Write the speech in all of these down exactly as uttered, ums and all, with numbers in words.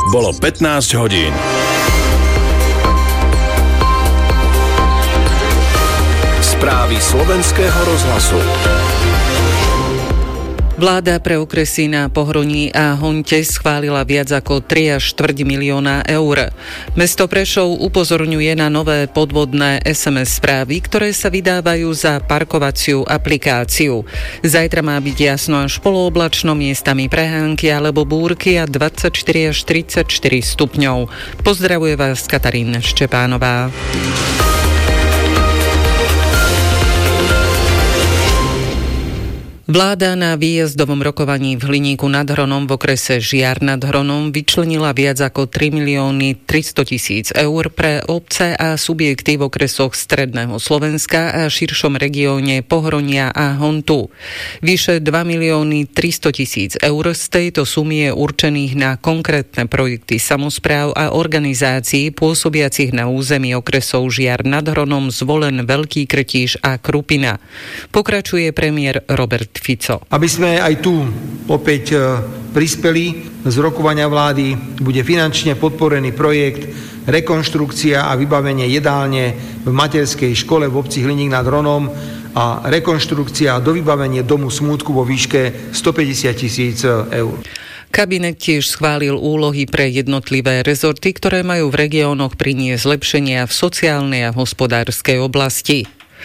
Bolo pätnásť hodín. Správy slovenského rozhlasu. Vláda pre okresy na Pohroní a Honte schválila viac ako tri až štvrť milióna eur. Mesto Prešov upozorňuje na nové podvodné es em es správy, ktoré sa vydávajú za parkovaciu aplikáciu. Zajtra má byť jasno až polooblačno, miestami prehánky alebo búrky a dvadsaťštyri až tridsaťštyri stupňov. Pozdravuje vás Katarína Štepánová. Vláda na výjazdovom rokovaní v Hliníku nad Hronom v okrese Žiar nad Hronom vyčlenila viac ako tri milióny tristotisíc eur pre obce a subjekty v okresoch Stredného Slovenska a širšom regióne Pohronia a Hontu. Vyše dva milióny tristotisíc eur z tejto sumy je určených na konkrétne projekty samospráv a organizácií pôsobiacich na území okresov Žiar nad Hronom, Zvolen, Veľký Krtíš a Krupina. Pokračuje premiér Robert Fico. Aby sme aj tu opäť prispeli, z rokovania vlády bude finančne podporený projekt rekonštrukcia a vybavenie jedálne v materskej škole v obci Hliník nad Hronom a rekonštrukcia a dovybavenie domu smútku vo výške stopäťdesiat tisíc eur. Kabinet tiež schválil úlohy pre jednotlivé rezorty, ktoré majú v regiónoch priniesť zlepšenia v sociálnej a hospodárskej oblasti.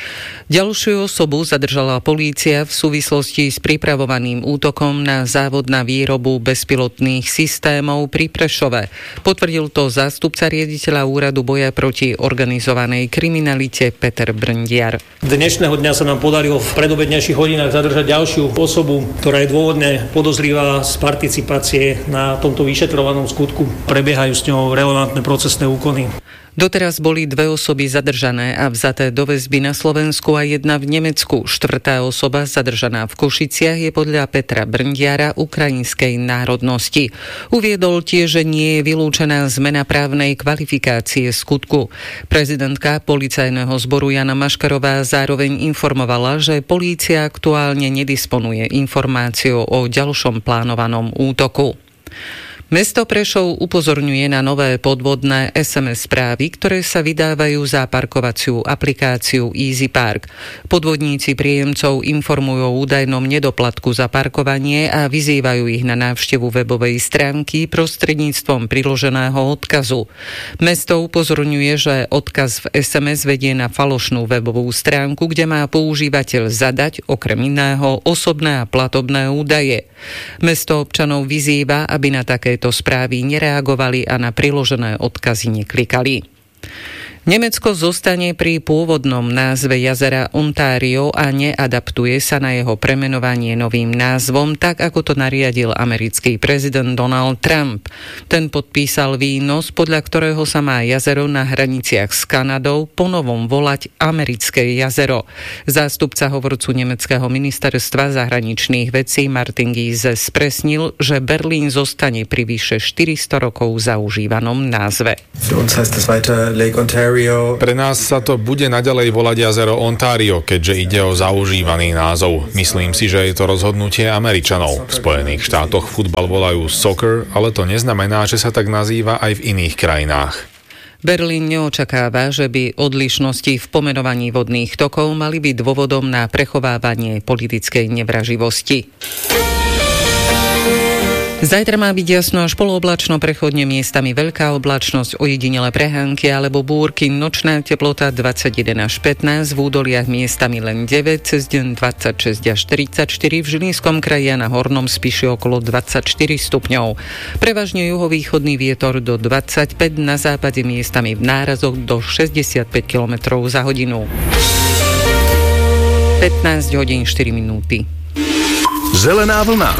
Ďalšiu osobu zadržala polícia v súvislosti s pripravovaným útokom na závod na výrobu bezpilotných systémov pri Prešove. Potvrdil to zástupca riaditeľa Úradu boja proti organizovanej kriminalite Peter Brndiar. Dnešného dňa sa nám podarilo v predobednejších hodinách zadržať ďalšiu osobu, ktorá je dôvodne podozrivá z participácie na tomto vyšetrovanom skutku. Prebiehajú s ňou relevantné procesné úkony. Doteraz boli dve osoby zadržané a vzaté do väzby na Slovensku a jedna v Nemecku. Štvrtá osoba zadržaná v Košiciach je podľa Petra Brndiara ukrajinskej národnosti. Uviedol tiež, že nie je vylúčená zmena právnej kvalifikácie skutku. Prezidentka policajného zboru Jana Maškarová zároveň informovala, že polícia aktuálne nedisponuje informáciou o ďalšom plánovanom útoku. Mesto Prešov upozorňuje na nové podvodné es em es správy, ktoré sa vydávajú za parkovaciu aplikáciu Easy Park. Podvodníci príjemcov informujú o údajnom nedoplatku za parkovanie a vyzývajú ich na návštevu webovej stránky prostredníctvom priloženého odkazu. Mesto upozorňuje, že odkaz v es em es vedie na falošnú webovú stránku, kde má používateľ zadať okrem iného osobné a platobné údaje. Mesto občanov vyzýva, aby na takéto správy nereagovali a na priložené odkazy neklikali. Nemecko zostane pri pôvodnom názve jazera Ontario a neadaptuje sa na jeho premenovanie novým názvom, tak ako to nariadil americký prezident Donald Trump. Ten podpísal výnos, podľa ktorého sa má jazero na hraniciach s Kanadou ponovom volať Americké jazero. Zástupca hovorcu nemeckého ministerstva zahraničných vecí Martin Giese spresnil, že Berlín zostane pri vyše štyristo rokov zaužívanom názve. Pre nás sa to bude naďalej volať jazero Ontario, keďže ide o zaužívaný názov. Myslím si, že je to rozhodnutie Američanov. V Spojených štátoch futbal volajú soccer, ale to neznamená, že sa tak nazýva aj v iných krajinách. Berlín neočakáva, že by odlišnosti v pomenovaní vodných tokov mali byť dôvodom na prechovávanie politickej nevraživosti. Zajtra má byť jasno až polooblačno, prechodne miestami veľká oblačnosť, ojedinele prehánky alebo búrky, nočná teplota dvadsaťjeden až pätnásť, v údoliach miestami len deväť, cez deň dvadsaťšesť až tridsaťštyri, v Žilinskom kraji a na Hornom Spiši okolo dvadsaťštyri stupňov. Prevažne juhovýchodný vietor do dvadsaťpäť, na západe miestami v nárazoch do šesťdesiatpäť kilometrov za hodinu. pätnásť hodín štyri minúty. Zelená vlna.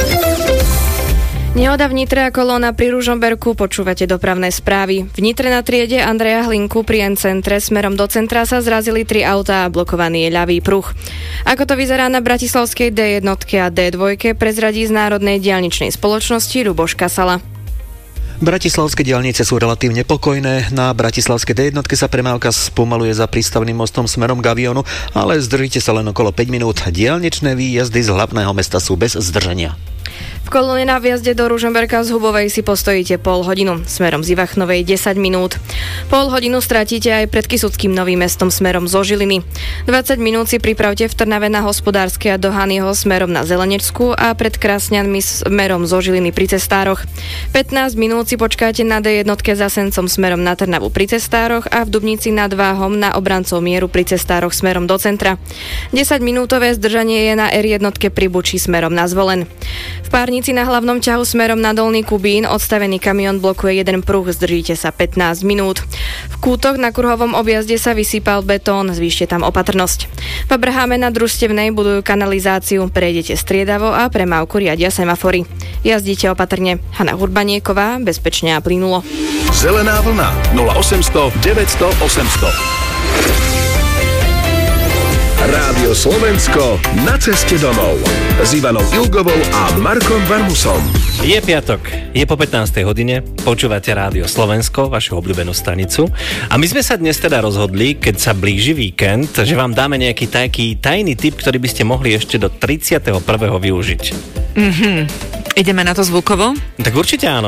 Nehoda v Nitre a kolóna pri Ružomberku, počúvate dopravné správy. V Nitre na triede Andreja Hlinku pri N-centre smerom do centra sa zrazili tri autá a blokovaný je ľavý pruh. Ako to vyzerá na bratislavskej dé jedna a dé dva, prezradí z Národnej diaľničnej spoločnosti Ľuboš Kasala. Bratislavské diaľnice sú relatívne pokojné. Na bratislavskej dé jedna sa premávka spomaluje za prístavným mostom smerom k Avionu, ale zdržíte sa len okolo päť minút. Diaľničné výjazdy z hlavného mesta sú bez zdržania. V kolóne na vjazde do Ružomberka z Hubovej si postojíte pol hodinu, smerom z Ivachnovej desať minút. Pol hodinu stratíte aj pred Kysuckým Novým Mestom smerom zo Žiliny. dvadsať minút si pripravte v Trnave na Hospodárskej a do Hanyho smerom na Zelenečskú a pred Krasňanmi smerom zo Žiliny pri Cestároch. pätnásť minút si počkáte na dé jedna za Sencom smerom na Trnavu pri Cestároch a v Dubnici nad Váhom na Obrancov mieru pri Cestároch smerom do centra. desaťminútové zdržanie je na er jedna pri Buči smerom na Zvolen. V Párnici na hlavnom ťahu smerom na Dolný Kubín odstavený kamión blokuje jeden pruh, zdržíte sa pätnásť minút. V Kútoch na kruhovom objazde sa vysýpal betón, zvýšte tam opatrnosť. V Abraháme na Družstevnej budujú kanalizáciu, prejdete striedavo a premávku riadia semafory. Jazdíte opatrne. Hana Hurbanieková, bezpečne a plynulo. Zelená vlna nula osemsto deväťsto osemsto. Rádio Slovensko na ceste domov s Ivanou Ilgovou a Markom Varmusom. Je piatok, je po pätnástej hodine, počúvate Rádio Slovensko, vašu obľúbenú stanicu. A my sme sa dnes teda rozhodli, keď sa blíži víkend, že vám dáme nejaký taký tajný tip, ktorý by ste mohli ešte do tridsiateho prvého využiť. Mhm. Ideme na to zvukovo? Tak určite áno.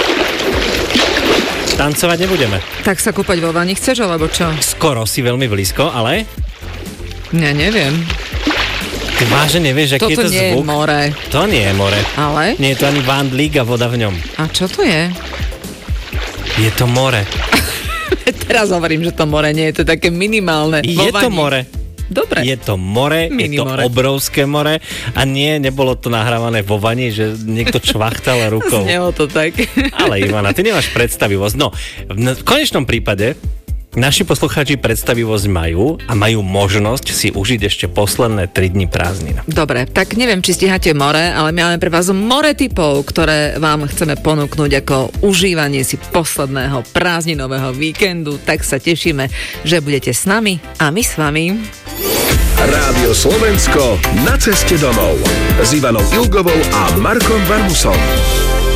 Tancovať nebudeme. Tak sa kúpať vo vani chceš, alebo čo? Skoro si veľmi blízko, ale... Ja neviem. Ty vážne nevieš, aký je to zvuk? Toto nie je more. To nie je more. Ale? Nie je to ani vandlík a voda v ňom. A čo to je? Je to more. Teraz hovorím, že to more nie je to také minimálne. Je to more. Dobre. Je to more, Mini je to more. Obrovské more a nie, nebolo to nahrávané vo vani, že niekto čvachtal rukou. Znelo to tak. Ale Ivana, ty nemáš predstavivosť. No, v konečnom prípade naši poslucháči predstavivosť majú a majú možnosť si užiť ešte posledné tri dni prázdnin. Dobre, tak neviem, či stíhate more, ale my máme pre vás more tipov, ktoré vám chceme ponúknuť ako užívanie si posledného prázdninového víkendu. Tak sa tešíme, že budete s nami a my s vami. Rádio Slovensko na ceste domov s Ivanou Ilgovou a Markom Varmusom.